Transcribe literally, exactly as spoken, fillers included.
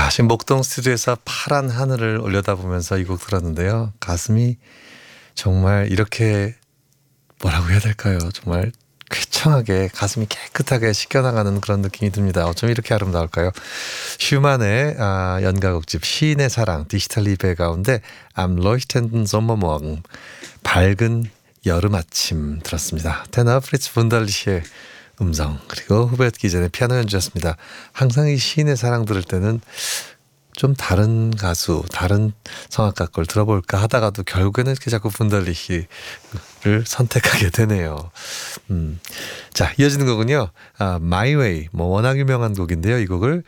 자, 지금 목동 스튜디오에서 파란 하늘을 올려다보면서 이 곡 들었는데요. 가슴이 정말 이렇게 뭐라고 해야 될까요? 정말 쾌청하게 가슴이 깨끗하게 씻겨나가는 그런 느낌이 듭니다. 어쩜 이렇게 아름다울까요? 슈만의 아, 연가곡집 시인의 사랑 디지털 리베 가운데 Am leuchtenden Sommermorgen 밝은 여름 아침 들었습니다. 테너 프리츠 분달리시의 음성 그리고 후베트 기전의 피아노 연주였습니다. 항상 이 시인의 사랑 들을 때는 좀 다른 가수, 다른 성악가 걸 들어볼까 하다가도 결국에는 이렇게 자꾸 분달리시를 선택하게 되네요. 음. 자, 이어지는 곡은요. 아, My Way, 뭐 워낙 유명한 곡인데요. 이 곡을